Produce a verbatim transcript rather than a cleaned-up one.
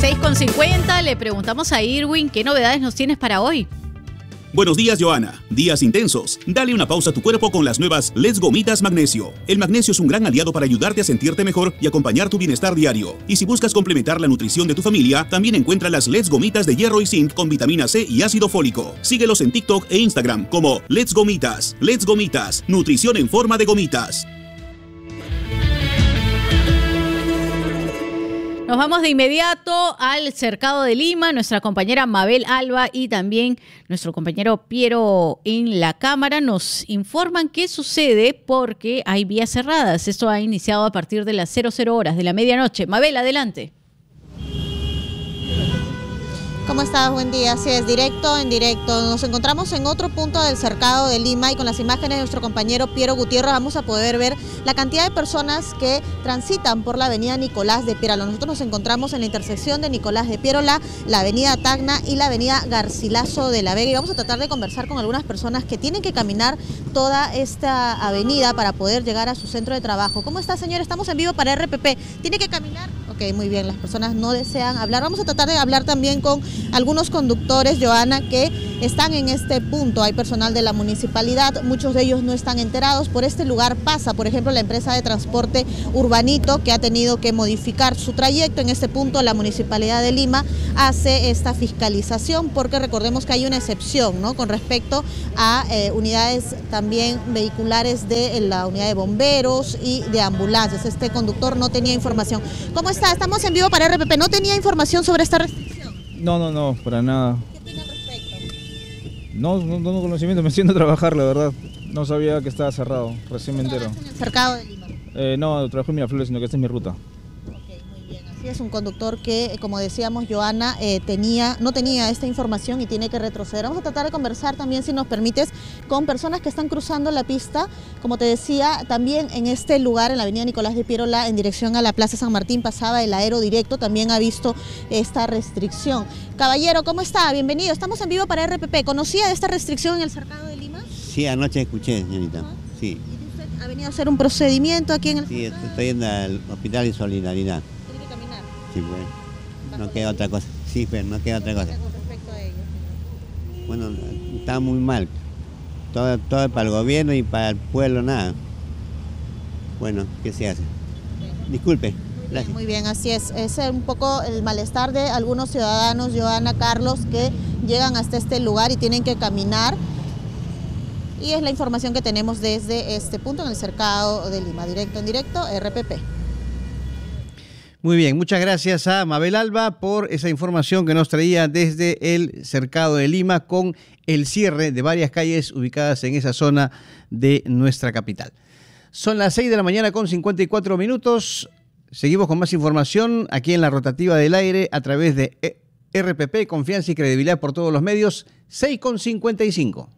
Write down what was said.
seis con cincuenta, le preguntamos a Irwin qué novedades nos tienes para hoy. Buenos días, Joana. Días intensos. Dale una pausa a tu cuerpo con las nuevas Let's Gomitas Magnesio. El magnesio es un gran aliado para ayudarte a sentirte mejor y acompañar tu bienestar diario. Y si buscas complementar la nutrición de tu familia, también encuentra las Let's Gomitas de hierro y zinc con vitamina C y ácido fólico. Síguelos en TikTok e Instagram como Let's Gomitas. Let's Gomitas. Nutrición en forma de gomitas. Nos vamos de inmediato al Cercado de Lima. Nuestra compañera Mabel Alba y también nuestro compañero Piero en la cámara nos informan qué sucede porque hay vías cerradas. Esto ha iniciado a partir de las cero cero horas de la medianoche. Mabel, adelante. ¿Cómo estás? Buen día. Así es, directo en directo. Nos encontramos en otro punto del Cercado de Lima y con las imágenes de nuestro compañero Piero Gutiérrez vamos a poder ver la cantidad de personas que transitan por la avenida Nicolás de Piérola. Nosotros nos encontramos en la intersección de Nicolás de Piérola, la avenida Tacna y la avenida Garcilaso de la Vega. Y vamos a tratar de conversar con algunas personas que tienen que caminar toda esta avenida para poder llegar a su centro de trabajo. ¿Cómo está, señor? Estamos en vivo para R P P. ¿Tiene que caminar? Ok, muy bien. Las personas no desean hablar. Vamos a tratar de hablar también con algunos conductores, Joana, que están en este punto. Hay personal de la municipalidad, muchos de ellos no están enterados. Por este lugar pasa, por ejemplo, la empresa de transporte Urbanito, que ha tenido que modificar su trayecto. En este punto la Municipalidad de Lima hace esta fiscalización, porque recordemos que hay una excepción, ¿no?, con respecto a eh, unidades también vehiculares de la unidad de bomberos y de ambulancias. Este conductor no tenía información. ¿Cómo está? Estamos en vivo para R P P. ¿No tenía información sobre esta restricción? No, no, no, para nada. ¿Qué tiene al respecto? No, no tengo conocimiento, me siento a trabajar, la verdad. No sabía que estaba cerrado, recién me entero. ¿En el Cercado de Lima? Eh, no, trabajo en Miraflores, sino que esta es mi ruta. Así es, un conductor que, como decíamos, Joana, eh, tenía, no tenía esta información y tiene que retroceder. Vamos a tratar de conversar también, si nos permites, con personas que están cruzando la pista. Como te decía, también en este lugar, en la avenida Nicolás de Piérola, en dirección a la Plaza San Martín, pasaba el aero directo, también ha visto esta restricción. Caballero, ¿cómo está? Bienvenido. Estamos en vivo para R P P. ¿Conocía de esta restricción en el Cercado de Lima? Sí, anoche escuché, señorita. ¿Ah? Sí. ¿Y usted ha venido a hacer un procedimiento aquí en el Sí, Cercado? estoy yendo al Hospital de Solidaridad. Sí, pues, no queda otra cosa. Sí, pero no queda otra cosa. Con respecto a ello. Bueno, está muy mal. Todo, todo para el gobierno y para el pueblo nada. Bueno, ¿qué se hace? Disculpe. Gracias. Muy bien, así es. Es un poco el malestar de algunos ciudadanos, Joana, Carlos, que llegan hasta este lugar y tienen que caminar. Y es la información que tenemos desde este punto en el Cercado de Lima. Directo en directo, R P P. Muy bien, muchas gracias a Mabel Alba por esa información que nos traía desde el Cercado de Lima con el cierre de varias calles ubicadas en esa zona de nuestra capital. Son las seis de la mañana con cincuenta y cuatro minutos. Seguimos con más información aquí en la rotativa del aire a través de R P P, confianza y credibilidad por todos los medios, seis con cincuenta y cinco.